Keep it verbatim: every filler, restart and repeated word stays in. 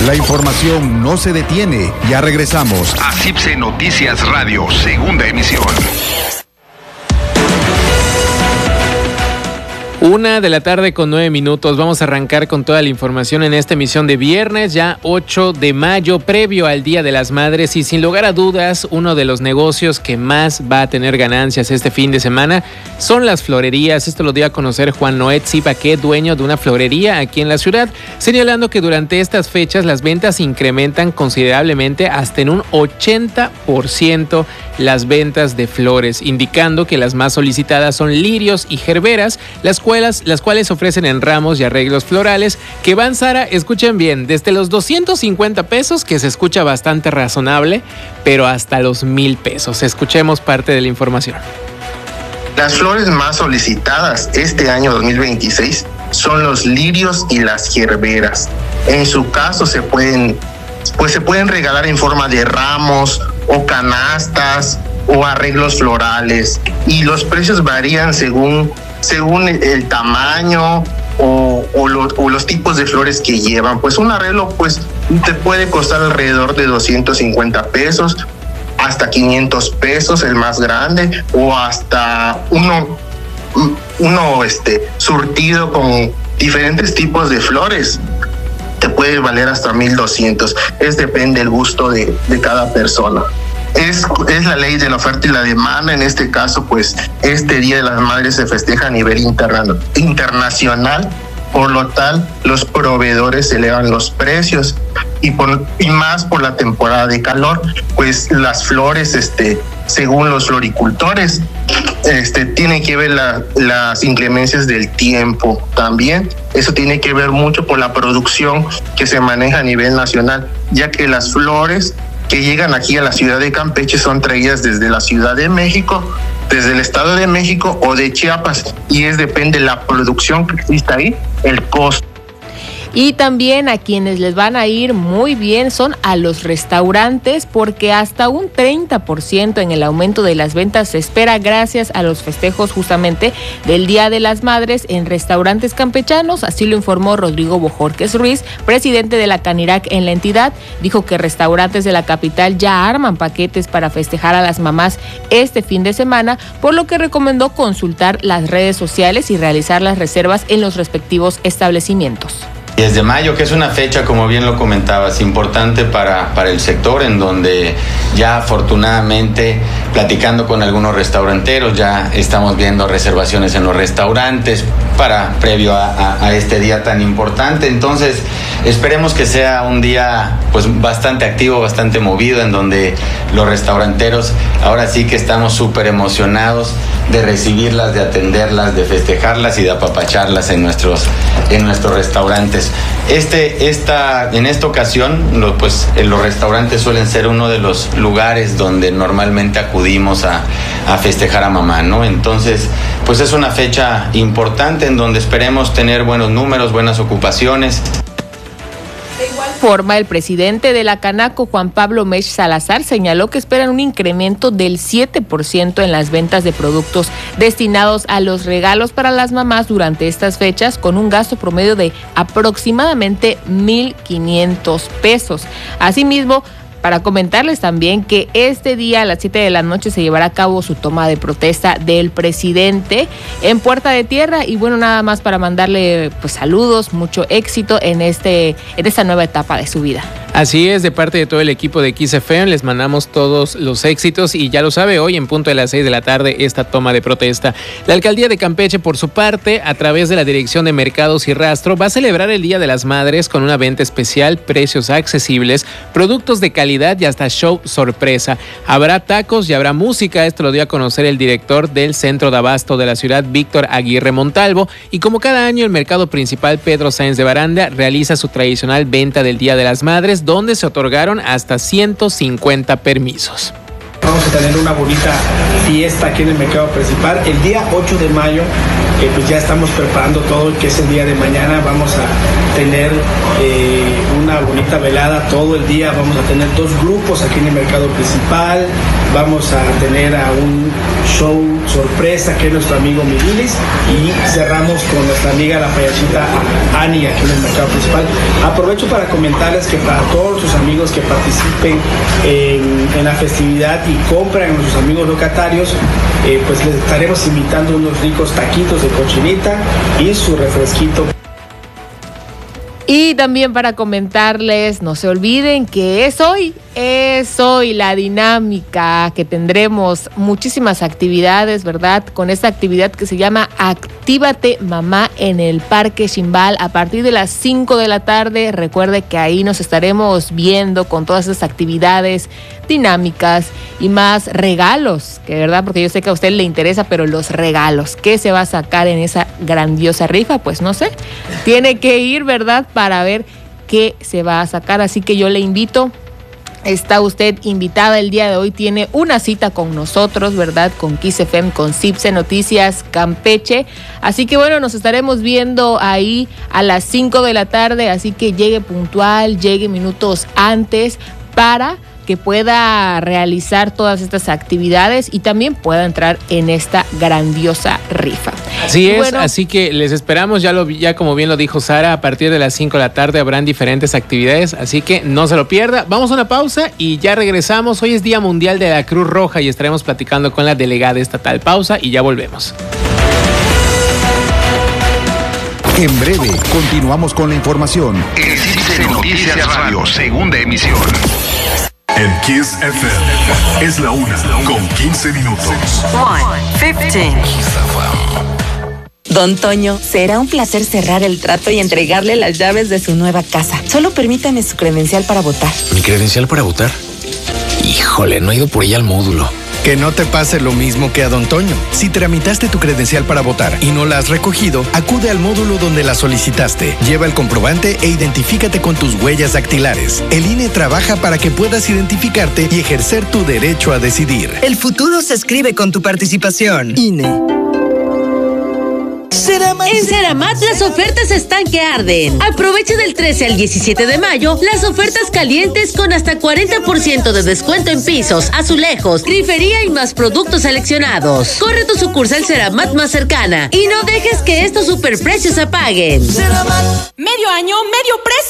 La información no se detiene. Ya regresamos a C I P C Noticias Radio, segunda emisión. Una de la tarde con nueve minutos. Vamos a arrancar con toda la información en esta emisión de viernes, ya ocho de mayo, previo al Día de las Madres, y sin lugar a dudas, uno de los negocios que más va a tener ganancias este fin de semana son las florerías. Esto lo dio a conocer Juan Noé Tsipaqué, dueño de una florería aquí en la ciudad, señalando que durante estas fechas las ventas incrementan considerablemente hasta en un ochenta por ciento las ventas de flores, indicando que las más solicitadas son lirios y gerberas, las cuales las cuales ofrecen en ramos y arreglos florales que van, Sara, escuchen bien, desde los doscientos cincuenta pesos, que se escucha bastante razonable, pero hasta los mil pesos. Escuchemos parte de la información. Las flores más solicitadas este año dos mil veintiséis son los lirios y las gerberas. En su caso se pueden, pues se pueden regalar en forma de ramos o canastas o arreglos florales, y los precios varían según según el tamaño o, o, lo, o los tipos de flores que llevan. Pues un arreglo pues te puede costar alrededor de doscientos cincuenta pesos hasta quinientos pesos, el más grande, o hasta uno, uno este, surtido con diferentes tipos de flores te puede valer hasta mil doscientos. Es depende del gusto de, de cada persona. Es, es la ley de la oferta y la demanda. En este caso, pues, este Día de las Madres se festeja a nivel interna, internacional. Por lo tal, los proveedores elevan los precios, y, por, y más por la temporada de calor, pues las flores, este, según los floricultores, este, tiene que ver la, las inclemencias del tiempo también. Eso tiene que ver mucho por la producción que se maneja a nivel nacional, ya que las flores que llegan aquí a la ciudad de Campeche son traídas desde la Ciudad de México, desde el Estado de México o de Chiapas, y es depende de la producción que exista ahí, el costo. Y también a quienes les van a ir muy bien son a los restaurantes, porque hasta un treinta por ciento en el aumento de las ventas se espera gracias a los festejos justamente del Día de las Madres en restaurantes campechanos. Así lo informó Rodrigo Bojorquez Ruiz, presidente de la Canirac en la entidad. Dijo que restaurantes de la capital ya arman paquetes para festejar a las mamás este fin de semana, por lo que recomendó consultar las redes sociales y realizar las reservas en los respectivos establecimientos. diez de mayo, que es una fecha, como bien lo comentabas, importante para, para el sector, en donde ya afortunadamente, platicando con algunos restauranteros, ya estamos viendo reservaciones en los restaurantes para previo a, a, a este día tan importante. Entonces, esperemos que sea un día pues bastante activo, bastante movido, en donde los restauranteros ahora sí que estamos súper emocionados de recibirlas, de atenderlas, de festejarlas y de apapacharlas en nuestros, en nuestros restaurantes. Este, esta, en esta ocasión, lo, pues los restaurantes suelen ser uno de los lugares donde normalmente acudimos a, a festejar a mamá, ¿no? Entonces, pues es una fecha importante en donde esperemos tener buenos números, buenas ocupaciones. De igual forma, el presidente de la Canaco, Juan Pablo Mech Salazar, señaló que esperan un incremento del siete por ciento en las ventas de productos destinados a los regalos para las mamás durante estas fechas, con un gasto promedio de aproximadamente mil quinientos pesos. Asimismo, para comentarles también que este día a las siete de la noche se llevará a cabo su toma de protesta del presidente en Puerta de Tierra, y bueno, nada más para mandarle pues saludos, mucho éxito en este en esta nueva etapa de su vida. Así es, de parte de todo el equipo de X F M les mandamos todos los éxitos, y ya lo sabe, hoy en punto de las seis de la tarde esta toma de protesta. La alcaldía de Campeche, por su parte, a través de la Dirección de Mercados y Rastro, va a celebrar el Día de las Madres con una venta especial, precios accesibles, productos de calidad y hasta show sorpresa. Habrá tacos y habrá música. Esto lo dio a conocer el director del Centro de Abasto de la ciudad, Víctor Aguirre Montalvo, y como cada año el mercado principal Pedro Sáenz de Baranda realiza su tradicional venta del Día de las Madres, donde se otorgaron hasta ciento cincuenta permisos. Vamos a tener una bonita fiesta aquí en el mercado principal. El día ocho de mayo, eh, pues ya estamos preparando todo, que es el día de mañana. Vamos a tener eh, una bonita velada todo el día. Vamos a tener dos grupos aquí en el mercado principal. Vamos a tener a un show sorpresa que es nuestro amigo Miguelis, y cerramos con nuestra amiga la payasita Ani aquí en el mercado principal. Aprovecho para comentarles que para todos sus amigos que participen en, en la festividad y compran a nuestros amigos locatarios, eh, pues les estaremos invitando unos ricos taquitos de cochinita y su refresquito. Y también para comentarles, no se olviden que es hoy, es hoy la dinámica, que tendremos muchísimas actividades, ¿verdad? Con esta actividad que se llama Actívate Mamá en el Parque Ximbal a partir de las cinco de la tarde. Recuerde que ahí nos estaremos viendo con todas esas actividades dinámicas y más regalos, que verdad, porque yo sé que a usted le interesa, pero los regalos, ¿qué se va a sacar en esa grandiosa rifa? Pues no sé, tiene que ir, ¿verdad?, para ver qué se va a sacar. Así que yo le invito, está usted invitada el día de hoy, tiene una cita con nosotros, ¿verdad?, con Kiss F M, con Cipse Noticias Campeche. Así que bueno, nos estaremos viendo ahí a las cinco de la tarde, así que llegue puntual, llegue minutos antes para que pueda realizar todas estas actividades y también pueda entrar en esta grandiosa rifa. Así es, bueno, así que les esperamos, ya lo ya como bien lo dijo Sara, a partir de las cinco de la tarde habrán diferentes actividades, así que no se lo pierda. Vamos a una pausa y ya regresamos. Hoy es Día Mundial de la Cruz Roja y estaremos platicando con la delegada estatal. Pausa y ya volvemos. En breve, continuamos con la información. El Cipse Noticias Radio, segunda emisión. En Kiss F M es la una con quince minutos. one fifteen. Don Toño, será un placer cerrar el trato y entregarle las llaves de su nueva casa. Solo permítame su credencial para votar. ¿Mi credencial para votar? Híjole, no he ido por ella al módulo. Que no te pase lo mismo que a Don Toño. Si tramitaste tu credencial para votar y no la has recogido, acude al módulo donde la solicitaste. Lleva el comprobante e identifícate con tus huellas dactilares. El I N E trabaja para que puedas identificarte y ejercer tu derecho a decidir. El futuro se escribe con tu participación. I N E. En Ceramat las ofertas están que arden. Aprovecha del trece al diecisiete de mayo las ofertas calientes con hasta cuarenta por ciento de descuento en pisos, azulejos, grifería y más productos seleccionados. Corre tu sucursal Ceramat más cercana y no dejes que estos superprecios apaguen. Ceramat. Medio año, medio precio.